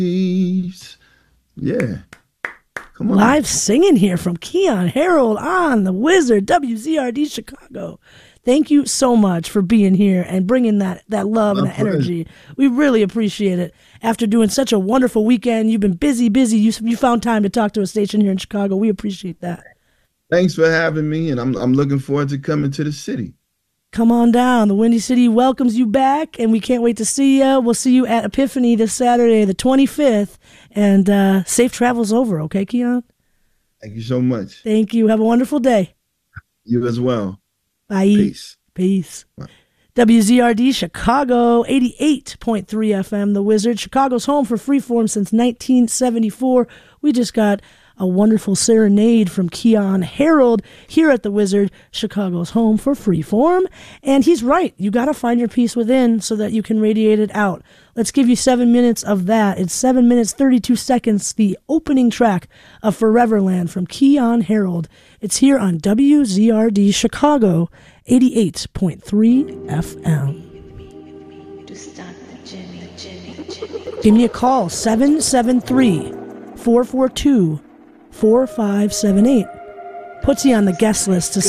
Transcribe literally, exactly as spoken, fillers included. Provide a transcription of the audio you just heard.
Yeah. Come on. Live singing here from Keyon Harold on The Wizard, W Z R D Chicago. Thank you so much for being here and bringing that, that love My and that pleasure. energy. We really appreciate it. After doing such a wonderful weekend, you've been busy, busy. You, you found time to talk to a station here in Chicago. We appreciate that. Thanks for having me, and I'm I'm looking forward to coming to the city. Come on down. The Windy City welcomes you back, and we can't wait to see you. We'll see you at Epiphany this Saturday, the twenty-fifth, and uh, safe travels over, okay, Keyon? Thank you so much. Thank you. Have a wonderful day. You as well. Bye. Peace. Peace. Bye. W Z R D Chicago, eighty-eight point three F M, The Wizard. Chicago's home for Freeform since nineteen seventy-four. We just got a wonderful serenade from Keyon Harold here at The Wizard, Chicago's home for Freeform. And he's right. You got to find your peace within so that you can radiate it out. Let's give you seven minutes of that. It's seven minutes, thirty-two seconds, the opening track of Foreverland from Keyon Harold. It's here on W Z R D Chicago, eighty-eight point three F M. Give me a call, seven seven three, four four two, four five seven eight. Puts you on the guest list to